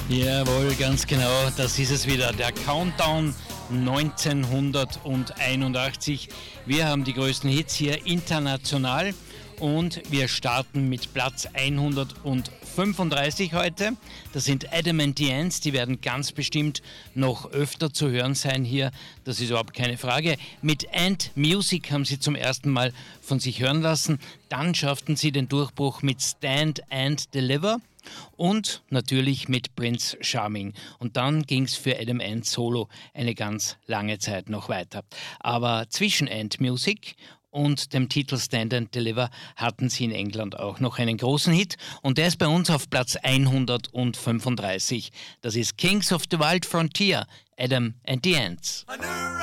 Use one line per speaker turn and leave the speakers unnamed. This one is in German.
Jawohl, ganz genau, das ist es wieder, der Countdown 1981. Wir haben die größten Hits hier international und wir starten mit Platz 135 heute. Das sind Adam and the Ants, die werden ganz bestimmt noch öfter zu hören sein hier, das ist überhaupt keine Frage. Mit Ant Music haben sie zum ersten Mal von sich hören lassen, dann schafften sie den Durchbruch mit Stand and Deliver. Und natürlich mit Prince Charming. Und dann ging es für Adam Ant solo eine ganz lange Zeit noch weiter. Aber zwischen Ant Music und dem Titel Stand and Deliver hatten sie in England auch noch einen großen Hit. Und der ist bei uns auf Platz 135. Das ist Kings of the Wild Frontier, Adam and the Ants.